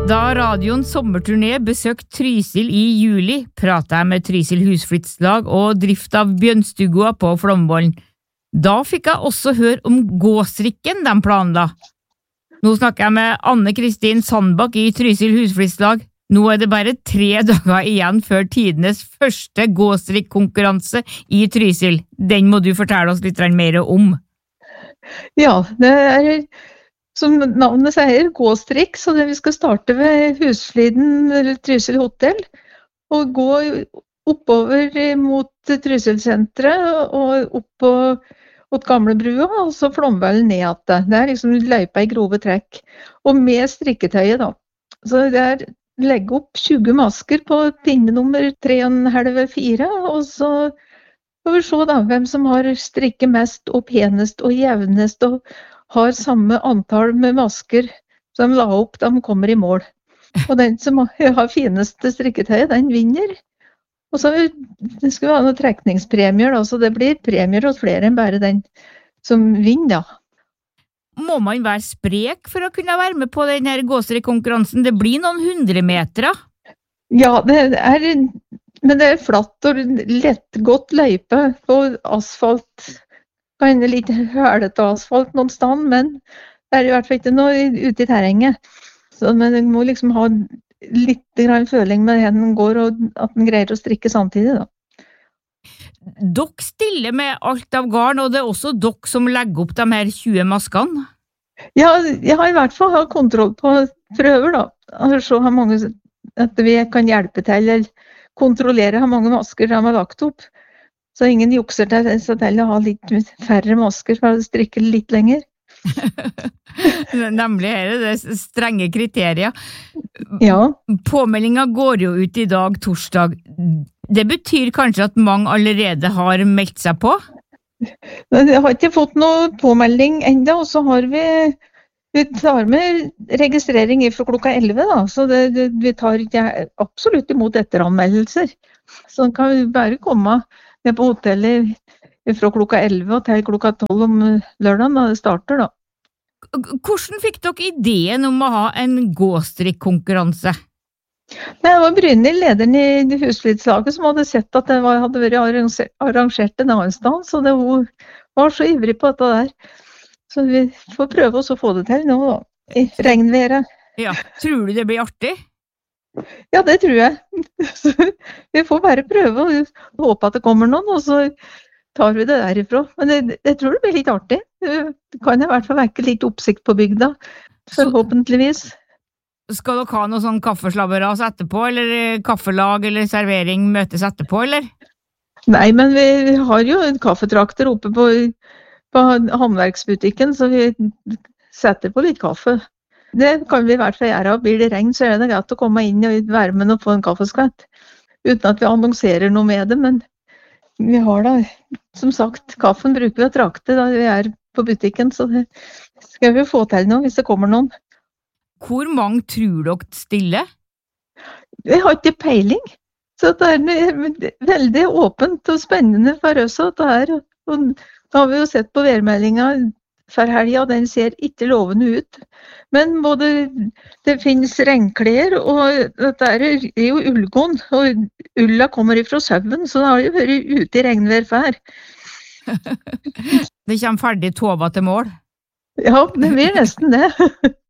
Da radioen sommerturné besøkte Trysil i juli, pratet jeg med Trysil husflyttslag og drift av Bjønstugua på Flåmvollen. Da fikk jeg også høre om gåstrikken de planla. Nå snakker jeg med Anne-Kristin Sandbakk i Trysil husflyttslag. Nå det bare 3 dager igjen før tidenes første gåstrikkonkurranse i Trysil. Den må du fortelle oss litt mer om. Ja, det som navnet sier, gåstrikk, så vi skal starte ved Husfliden eller Trysil hotell, og gå oppover mot Trysil-senteret og opp mot Gamlebrua, og så Flåmvollen ned igjen. Det liksom løypa i grove trekk, og med strikketøyet da. Så det legge opp 20 masker på pinne nummer 3,5-4, og så får vi se da, hvem som har strikket mest og penest og jevnest og har samme antall med masker som de la opp da de kommer i mål. Og den som har fineste strikketøyet, den vinner. Og så det skal vi ha noen trekningspremier da, så det blir premier hos flere enn bare den som vinner da. Må man være sprek for å kunne være med på denne gåstrikkonkurransen? Det blir noen 100 meter. Ja, men det flatt og lett godt løype på asfalt. Kan det litt hølete asfalt noen stand, men det i hvert fall ikke noe ute i terrenget. Så, men du må liksom ha litt grann føling med hvor den går, og at den greier å strikke samtidig da. Dere stiller med alt av garn, og det også dere som legger opp de her 20 maskene? Ja, jeg har i hvert fall hatt kontroll på prøver da. Så har mange, at vi kan hjelpe til, eller kontrollere hvor mange masker de har lagt opp. Så ingen jukser til å ha litt færre masker for å strikke litt lenger. Nemlig det strenge kriterier. Ja. Påmeldingen går jo ut i dag, torsdag. Det betyr kanskje at mange allerede har meldt seg på? Jeg har ikke fått noe påmelding enda, og så har vi tar med registrering fra klokka 11 da, så vi tar absolutt imot etteranmeldelser. Så kan vi bare komme på hotellet fra klokka 11 og til klokka 12 om lørdagen da det starter da. Hvordan fikk dere ideen om å ha en gåstrikkonkurranse? Det var Brynhild, lederen i husflidslaget, som hadde sett at det hadde vært arrangert en annen sted, så hun var så ivrig på dette der. Så vi får prøve oss å få det til nå da, i regnværet. Ja, tror du det blir artig? Ja, det tror jeg. Så vi får bare prøve og håpe at det kommer noen, og så tar vi det derifra. Men jeg tror det blir litt artig. Det kan i hvert fall vekke litt oppsikt på bygda, forhåpentligvis. Skal dere ha noe sånn kaffeslabberas etterpå, eller kaffelag eller servering møtes etterpå, eller? Nei, men vi har jo en kaffetrakter oppe på håndverksbutikken, så vi setter på litt kaffe. Det kan vi i hvert fall gjøre. Blir det regn, så det greit å komme inn i varmen og få en kaffeskvett, uten at vi annonserer noe med det, men vi har da, som sagt, kaffen bruker vi å trakte da vi på butikken, så det skal vi få til nå hvis det kommer noen. Hvor mange tror dere stiller? Vi har ikke peiling, så det veldig åpent og spennende for oss at det og da har vi jo sett på værmeldingen for helga, den ser ikke lovende ut. Men både det finnes regnklær, og dette jo ullgånd, og ulla kommer ifra sauen, så det har jo vært ute i regnvær før. Det kommer ferdig tova til mål? Ja, det blir nesten det.